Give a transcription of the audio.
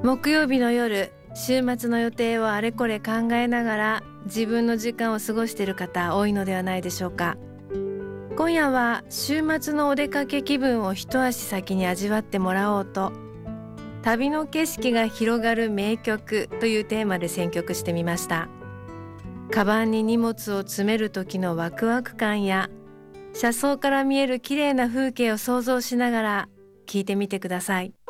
木曜日の夜、週末の予定をあれこれ考えながら自分の時間を過ごしている方多いのではないでしょうか。今夜は週末のお出かけ気分を一足先に味わってもらおうと、旅の景色が広がる名曲というテーマで選曲してみました。カバンに荷物を詰める時のワクワク感や車窓から見える綺麗な風景を想像しながら聴いてみてください。